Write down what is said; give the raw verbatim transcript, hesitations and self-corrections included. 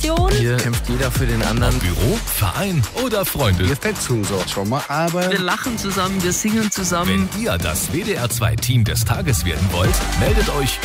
Generation. Hier kämpft jeder für den anderen. Büro, Verein oder Freunde. Wir fetzen so schon mal, aber Wir lachen zusammen, wir singen zusammen. Wenn ihr das W D R zwei Team des Tages werden wollt, meldet euch